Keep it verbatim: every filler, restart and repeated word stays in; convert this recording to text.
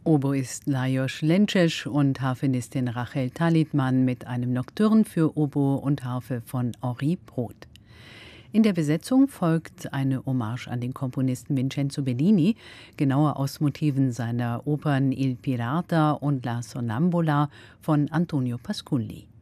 Oboist Lajos Lences und Harfenistin Rachel Talitman mit einem Nocturne für Oboe und Harfe von Henri Brod. In der Besetzung folgt eine Hommage an den Komponisten Vincenzo Bellini, genauer aus Motiven seiner Opern Il Pirata und La Sonnambula von Antonio Pasculli.